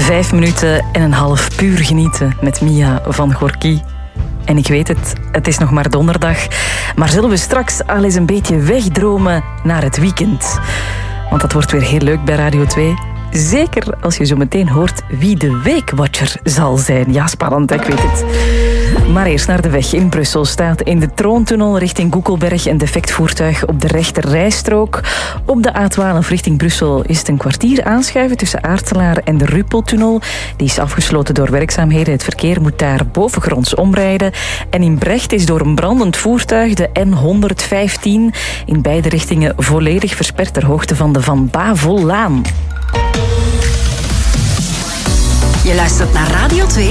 5 minuten en een half puur genieten met Mia van Gorky. En ik weet het is nog maar donderdag. Maar zullen we straks al eens een beetje wegdromen naar het weekend? Want dat wordt weer heel leuk bij Radio 2. Zeker als je zo meteen hoort wie de weekwatcher zal zijn. Ja, spannend, ik weet het. Maar eerst naar de weg. In Brussel staat in de Troontunnel richting Goekelberg een defect voertuig op de rechter rijstrook. Op de A12 richting Brussel is het een kwartier aanschuiven tussen Aartselaar en de Ruppeltunnel. Die is afgesloten door werkzaamheden. Het verkeer moet daar bovengronds omrijden. En in Brecht is door een brandend voertuig de N115 in beide richtingen volledig versperd ter hoogte van de Van Bavellaan. Je luistert naar Radio 2.